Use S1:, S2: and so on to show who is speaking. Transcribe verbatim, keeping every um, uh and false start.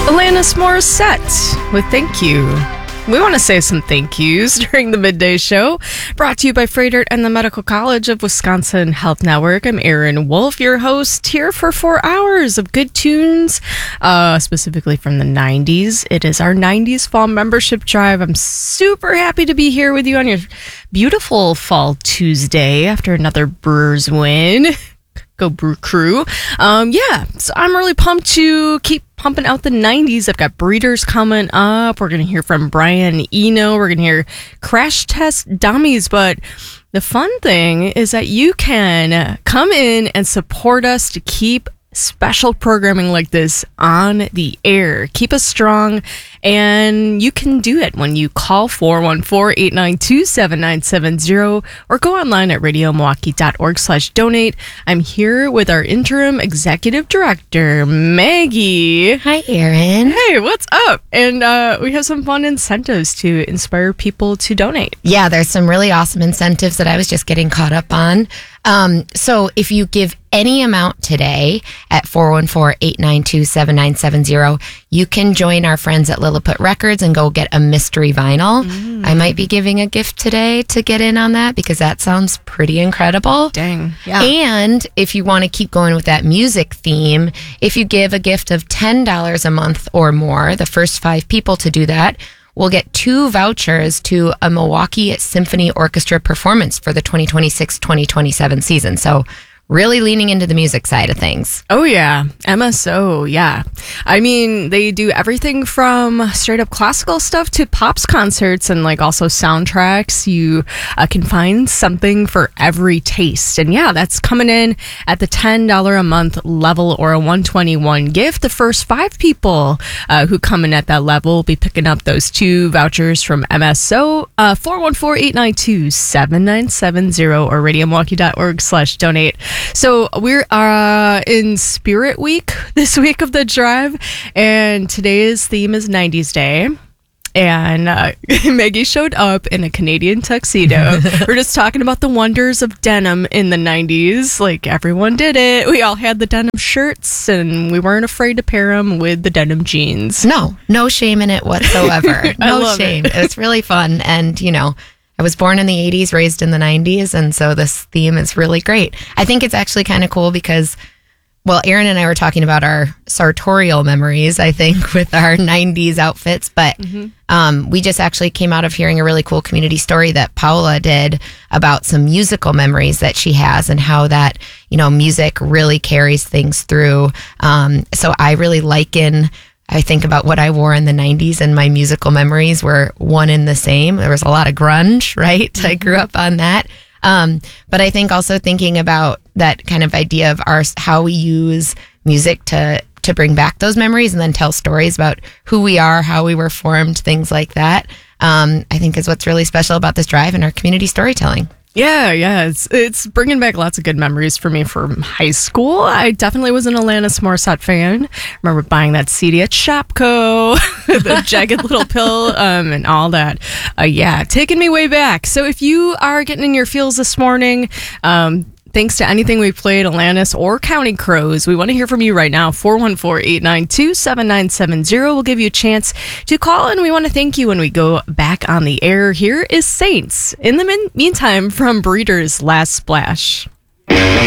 S1: Alanis Morissette with Thank You. We want to say some thank yous during the midday show. Brought to you by Froedtert and the Medical College of Wisconsin Health Network. I'm Erin Wolf, your host, here for four hours of good tunes, uh, specifically from the nineties. It is our nineties Fall Membership Drive. I'm super happy to be here with you on your beautiful Fall Tuesday after another Brewers win. Go Brew Crew. Um, yeah, so I'm really pumped to keep pumping out the nineties. I've got Breeders coming up. We're going to hear from Brian Eno. We're going to hear Crash Test Dummies. But the fun thing is that you can come in and support us to keep special programming like this on the air. Keep us strong, and you can do it when you call four one four, eight nine two, seven nine seven zero or go online at radio milwaukee dot org slash donate. I'm here with our interim executive director, Maggie.
S2: Hi, Erin.
S1: Hey, what's up? And uh, we have some fun incentives to inspire people to donate.
S2: Yeah, there's some really awesome incentives that I was just getting caught up on. Um, so if you give any amount today at four one four, eight nine two, seven nine seven zero, you can join our friends at Lilliput Records and go get a mystery vinyl. Mm. I might be giving a gift today to get in on that because that sounds pretty incredible.
S1: Dang. Yeah.
S2: And if you want to keep going with that music theme, if you give a gift of ten dollars a month or more, the first five people to do that we'll get two vouchers to a Milwaukee Symphony Orchestra performance for the twenty twenty-six twenty twenty-seven season. So really leaning into the music side of things.
S1: Oh, yeah. M S O, yeah. I mean, they do everything from straight up classical stuff to pops concerts and like also soundtracks. You uh, can find something for every taste. And yeah, that's coming in at the ten dollars a month level or a one hundred twenty-one gift. The first five people uh, who come in at that level will be picking up those two vouchers from M S O. Uh, four one four, eight nine two, seven nine seven zero or radio milwaukee dot org slash donate. So we're uh, in Spirit Week this week of the drive, and today's theme is nineties Day. And uh, Maggie showed up in a Canadian tuxedo. We're just talking about the wonders of denim in the nineties. Like, everyone did it. We all had the denim shirts, and we weren't afraid to pair them with the denim jeans.
S2: No, no shame in it whatsoever. No shame. It. It's really fun, and, you know, I was born in the eighties, raised in the nineties, and so this theme is really great. I think it's actually kind of cool because, well, Erin and I were talking about our sartorial memories, I think, with our nineties outfits, but mm-hmm. um, we just actually came out of hearing a really cool community story that Paula did about some musical memories that she has and how that, you know, music really carries things through. Um, so I really liken I think about what I wore in the nineties, and my musical memories were one and the same. There was a lot of grunge, right? Mm-hmm. I grew up on that. Um, but I think also thinking about that kind of idea of our, how we use music to, to bring back those memories and then tell stories about who we are, how we were formed, things like that, um, I think is what's really special about this drive and our community storytelling.
S1: Yeah, yeah, it's it's bringing back lots of good memories for me from high school. I definitely was an Alanis Morissette fan. Remember buying that C D at Shopko, the Jagged Little Pill, um, and all that. Uh, yeah, taking me way back. So if you are getting in your feels this morning, um, thanks to anything we played, Alanis or Counting Crows, we want to hear from you right now. four one four, eight nine two, seven nine seven zero will give you a chance to call, and we want to thank you when we go back on the air. Here is Saints. In the min- meantime, from Breeders' Last Splash.